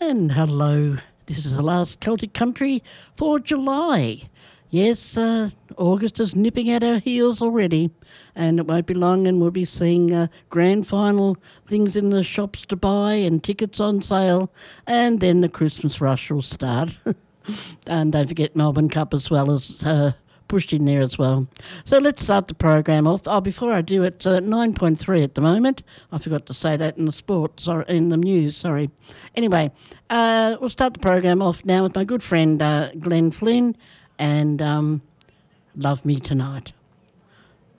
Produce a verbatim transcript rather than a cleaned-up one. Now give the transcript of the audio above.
And hello, this is the last Celtic country for July. Yes, uh, August is nipping at our heels already, and it won't be long and we'll be seeing uh, grand final things in the shops to buy and tickets on sale, and then the Christmas rush will start. And don't forget Melbourne Cup as well as uh, pushed in there as well. So let's start the program off. Oh, before I do, it's uh, nine point three at the moment. I forgot to say that in the sport, sorry, in the news, sorry. Anyway, uh, we'll start the program off now with my good friend uh, Glenn Flynn and um, Love Me Tonight.